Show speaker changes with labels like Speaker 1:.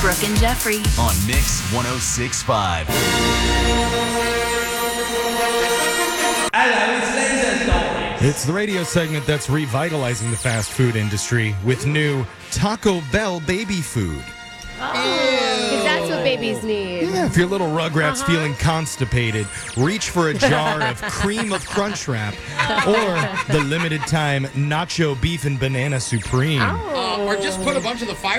Speaker 1: Brooke and Jeffrey
Speaker 2: on Mix 106.5.
Speaker 3: It's the radio segment that's revitalizing the fast food industry with new Taco Bell baby food.
Speaker 4: Because that's what babies need.
Speaker 3: Yeah, if your little Rugrats feeling constipated, reach for a jar of cream of Crunch Wrap or the limited time Nacho Beef and Banana Supreme.
Speaker 5: Or just put a bunch of the fire